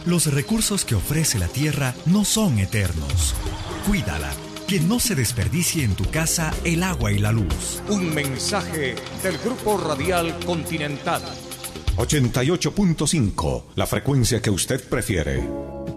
Los recursos que ofrece la tierra no son eternos. Cuídala, que no se desperdicie en tu casa el agua y la luz. Un mensaje del Grupo Radial Continental. 88.5, la frecuencia que usted prefiere.